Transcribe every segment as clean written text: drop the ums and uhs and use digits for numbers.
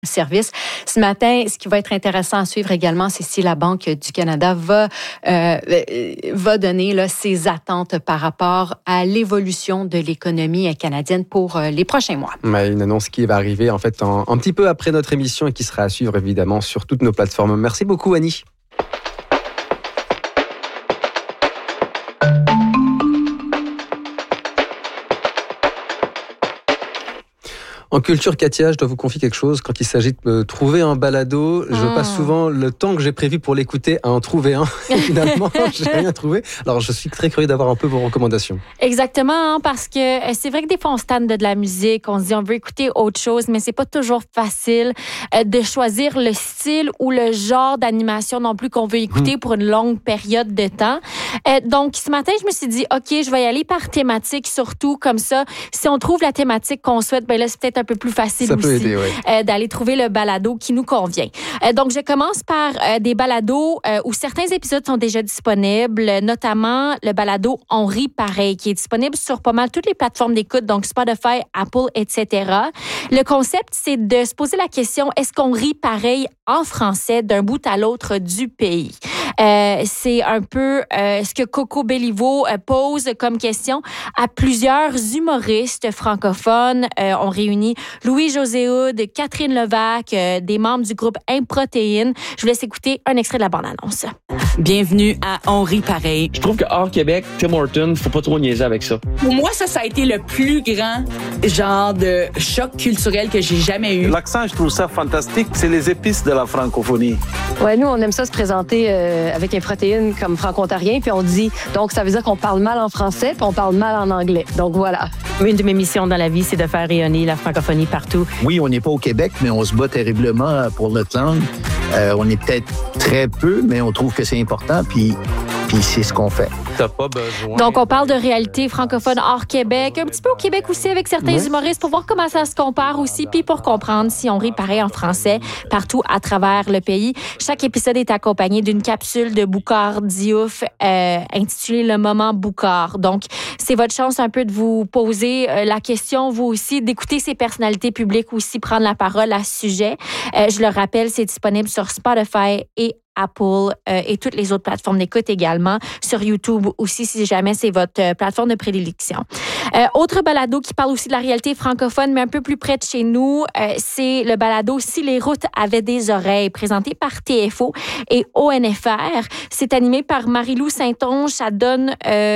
service. Ce matin, ce qui va être intéressant à suivre également, c'est si la Banque du Canada va donner là, ses attentes par rapport à l'évolution de l'économie canadienne pour les prochains mois. Une annonce qui va arriver en fait un petit peu après notre émission et qui sera à suivre évidemment sur toutes nos plateformes. Merci beaucoup Annie. En culture, Katia, je dois vous confier quelque chose. Quand il s'agit de trouver un balado, je passe souvent le temps que j'ai prévu pour l'écouter à en trouver un. Et finalement, je n'ai rien trouvé. Alors, je suis très curieux d'avoir un peu vos recommandations. Exactement, parce que c'est vrai que des fois, on se tanne de la musique, on se dit on veut écouter autre chose, mais c'est pas toujours facile de choisir le style ou le genre d'animation non plus qu'on veut écouter pour une longue période de temps. Donc, ce matin, je me suis dit, OK, je vais y aller par thématique, surtout comme ça. Si on trouve la thématique qu'on souhaite, ben là, c'est peut-être un peu plus facile ça aussi peut aider, oui. D'aller trouver le balado qui nous convient. Donc, je commence par des balados où certains épisodes sont déjà disponibles, notamment le balado On rit pareil, qui est disponible sur pas mal toutes les plateformes d'écoute, donc Spotify, Apple, etc. Le concept, c'est de se poser la question, est-ce qu'on rit pareil en français d'un bout à l'autre du pays? C'est un peu ce que Coco Bellivo pose comme question à plusieurs humoristes francophones. On réunit Louis-José Hood, Catherine Levac, des membres du groupe Improtéine. Je vous laisse écouter un extrait de la bande-annonce. Bienvenue à On rit pareil. Je trouve que hors Québec, Tim Hortons, faut pas trop niaiser avec ça. Pour moi, ça a été le plus grand genre de choc culturel que j'ai jamais eu. L'accent, je trouve ça fantastique. C'est les épices de la francophonie. Ouais, nous, on aime ça se présenter avec Improtéine comme franco-ontarien, puis on dit, donc ça veut dire qu'on parle mal en français, puis on parle mal en anglais. Donc voilà. Une de mes missions dans la vie, c'est de faire rayonner la francophonie partout. Oui, on n'est pas au Québec, mais on se bat terriblement pour notre langue. On est peut-être très peu, mais on trouve que c'est important, puis c'est ce qu'on fait. T'as pas besoin. Donc, on parle de réalité francophone hors Québec, un petit peu au Québec aussi avec certains humoristes pour voir comment ça se compare aussi, puis pour comprendre si on rit pareil en français partout à travers le pays. Chaque épisode est accompagné d'une capsule de Boucard Diouf intitulée Le moment Boucard. Donc, c'est votre chance un peu de vous poser la question, vous aussi, d'écouter ces personnalités publiques aussi prendre la parole à ce sujet. Je le rappelle, c'est disponible sur Spotify et Apple et toutes les autres plateformes d'écoute également, sur YouTube aussi, si jamais c'est votre plateforme de prédilection. Autre balado qui parle aussi de la réalité francophone, mais un peu plus près de chez nous, c'est le balado Si les routes avaient des oreilles, présenté par TFO et ONFR. C'est animé par Marie-Lou Saint-Onge. Ça donne,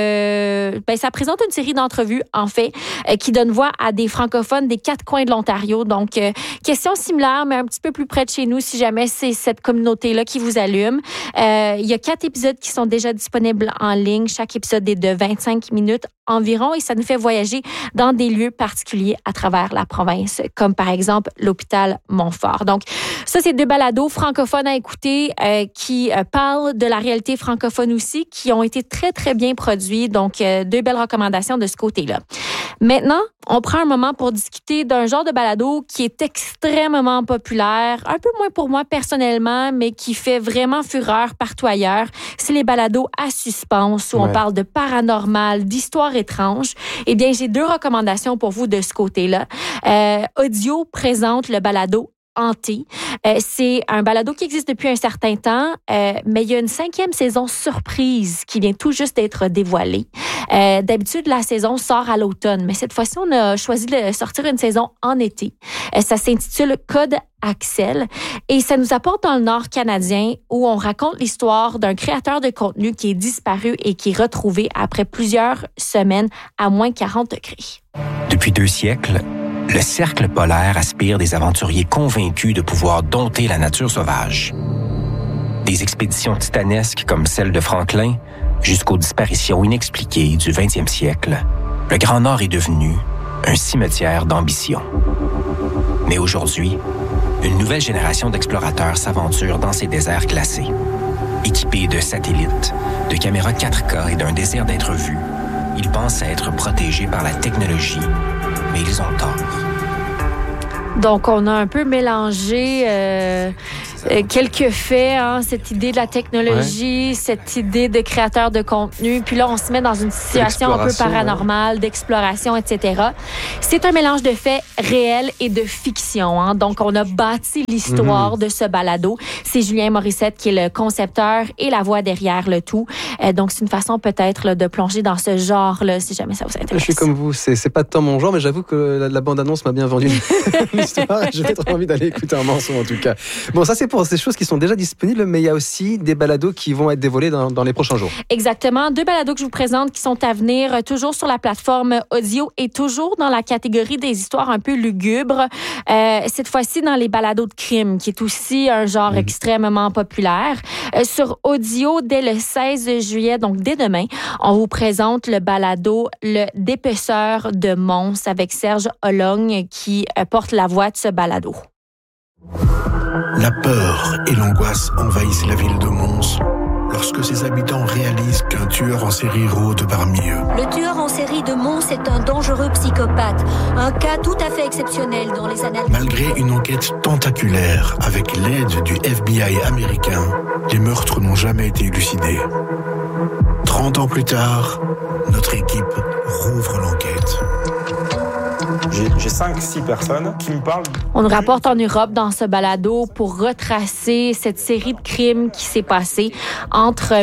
ça présente une série d'entrevues, en fait, qui donne voix à des francophones des 4 coins de l'Ontario. Donc, question similaire, mais un petit peu plus près de chez nous, si jamais c'est cette communauté-là qui vous allume. Il y a 4 épisodes qui sont déjà disponibles en ligne. Chaque épisode est de 25 minutes environ et ça nous fait voyager dans des lieux particuliers à travers la province, comme par exemple l'hôpital Montfort. Donc, ça, c'est 2 balados francophones à écouter qui parlent de la réalité francophone aussi, qui ont été très, très bien produits. Donc, 2 belles recommandations de ce côté-là. Maintenant, on prend un moment pour discuter d'un genre de balado qui est extrêmement populaire, un peu moins pour moi personnellement, mais qui fait vraiment fureur partout ailleurs. C'est les balados à suspense où on parle de paranormal, d'histoires étranges. Eh bien, j'ai 2 recommandations pour vous de ce côté-là. Audio présente le balado Hanté. C'est un balado qui existe depuis un certain temps, mais il y a une 5e saison surprise qui vient tout juste d'être dévoilée. D'habitude, la saison sort à l'automne, mais cette fois-ci, on a choisi de sortir une saison en été. Ça s'intitule Code Axel et ça nous apporte dans le Nord canadien où on raconte l'histoire d'un créateur de contenu qui est disparu et qui est retrouvé après plusieurs semaines à moins 40 degrés. Depuis 2 siècles, le cercle polaire aspire des aventuriers convaincus de pouvoir dompter la nature sauvage. Des expéditions titanesques comme celle de Franklin jusqu'aux disparitions inexpliquées du 20e siècle, le Grand Nord est devenu un cimetière d'ambition. Mais aujourd'hui, une nouvelle génération d'explorateurs s'aventure dans ces déserts glacés. Équipés de satellites, de caméras 4K et d'un désir d'être vus, ils pensent être protégés par la technologie, mais ils ont tort. Donc, on a un peu mélangé quelques faits, hein, cette idée de la technologie, cette idée de créateur de contenu. Puis là, on se met dans une situation un peu paranormale, d'exploration, etc. C'est un mélange de faits réels et de fiction. Hein. Donc, on a bâti l'histoire de ce balado. C'est Julien Morissette qui est le concepteur et la voix derrière le tout. Donc, c'est une façon peut-être là, de plonger dans ce genre-là, si jamais ça vous intéresse. Je suis comme vous, c'est pas tant mon genre, mais j'avoue que la bande-annonce m'a bien vendu l'histoire et j'ai trop envie d'aller écouter un morceau en tout cas. Bon, ça c'est pour ces choses qui sont déjà disponibles, mais il y a aussi des balados qui vont être dévoilés dans les prochains jours. Exactement. 2 balados que je vous présente qui sont à venir, toujours sur la plateforme audio et toujours dans la catégorie des histoires un peu lugubres. Cette fois-ci dans les balados de crime, qui est aussi un genre extrêmement populaire. Sur audio, dès le 16 juillet, donc dès demain, on vous présente le balado Le Dépeceur de Mons avec Serge Ologne qui porte la voix de ce balado. La peur et l'angoisse envahissent la ville de Mons lorsque ses habitants réalisent qu'un tueur en série rôde parmi eux. Le tueur en série de Mons est un dangereux psychopathe, un cas tout à fait exceptionnel dans les annales. Malgré une enquête tentaculaire avec l'aide du FBI américain, les meurtres n'ont jamais été élucidés. 30 ans plus tard, notre équipe rouvre l'enquête. J'ai 5-6 personnes qui me parlent. On nous rapporte en Europe dans ce balado pour retracer cette série de crimes qui s'est passée entre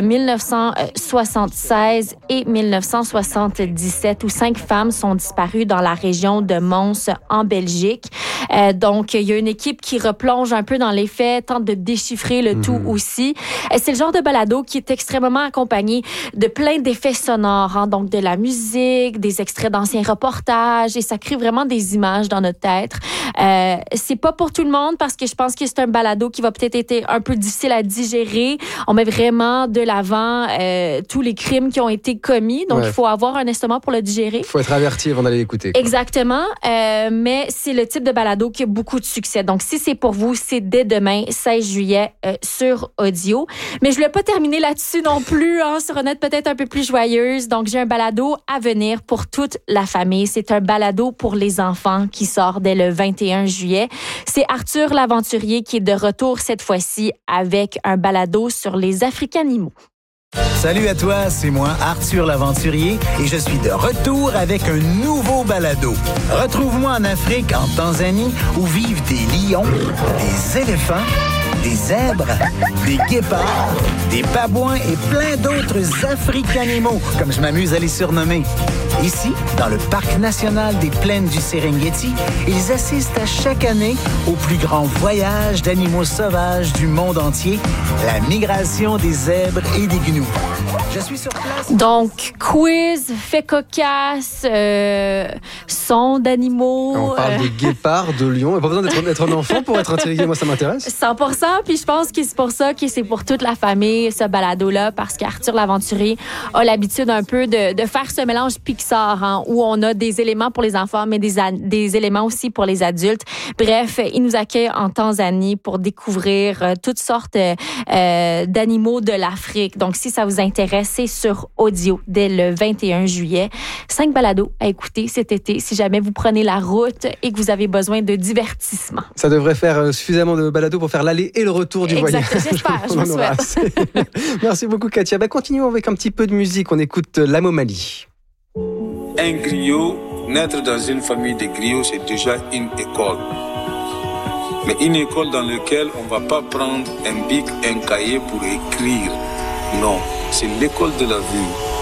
1976 et 1977 où 5 femmes sont disparues dans la région de Mons en Belgique. Donc, il y a une équipe qui replonge un peu dans les faits, tente de déchiffrer le tout aussi. C'est le genre de balado qui est extrêmement accompagné de plein d'effets sonores, hein, donc de la musique, des extraits d'anciens reportages et ça crée vraiment des images dans notre tête. C'est pas pour tout le monde parce que je pense que c'est un balado qui va peut-être être un peu difficile à digérer. On met vraiment de l'avant tous les crimes qui ont été commis. Donc, il faut avoir un estomac pour le digérer. Il faut être averti avant d'aller l'écouter. Exactement. Mais c'est le type de balado qui a beaucoup de succès. Donc, si c'est pour vous, c'est dès demain, 16 juillet, sur audio. Mais je voulais pas terminer là-dessus non plus, hein, sur une note peut-être un peu plus joyeuse. Donc, j'ai un balado à venir pour toute la famille. C'est un balado pour les enfants qui sort dès le 21 juillet. C'est Arthur l'Aventurier qui est de retour cette fois-ci avec un balado sur les Africanimaux. Salut à toi, c'est moi, Arthur l'Aventurier, et je suis de retour avec un nouveau balado. Retrouve-moi en Afrique, en Tanzanie, où vivent des lions, des éléphants, des zèbres, des guépards, des babouins et plein d'autres africanimaux, comme je m'amuse à les surnommer. Ici, dans le Parc national des plaines du Serengeti, ils assistent à chaque année au plus grand voyage d'animaux sauvages du monde entier, la migration des zèbres et des gnous. Je suis sur place. Donc, quiz, fait cocasse, son d'animaux. On parle de guépards, de lions. Il n'y a pas besoin d'être un enfant pour être intrigué. Moi, ça m'intéresse. 100%. Puis je pense que c'est pour ça que c'est pour toute la famille, ce balado-là, parce qu'Arthur l'Aventurier a l'habitude un peu de faire ce mélange Pixar, hein, où on a des éléments pour les enfants, mais des éléments aussi pour les adultes. Bref, il nous accueille en Tanzanie pour découvrir toutes sortes d'animaux de l'Afrique. Donc, si ça vous intéresse, c'est sur audio dès le 21 juillet. 5 balados à écouter cet été si jamais vous prenez la route et que vous avez besoin de divertissement. Ça devrait faire suffisamment de balados pour faire l'aller et le retour du voyage. J'espère, je vous souhaite. Merci beaucoup, Katia. Continuons avec un petit peu de musique. On écoute l'Amomali. Un griot, naître dans une famille de griots, c'est déjà une école. Mais une école dans laquelle on ne va pas prendre un bic, un cahier pour écrire. Non, c'est l'école de la vie.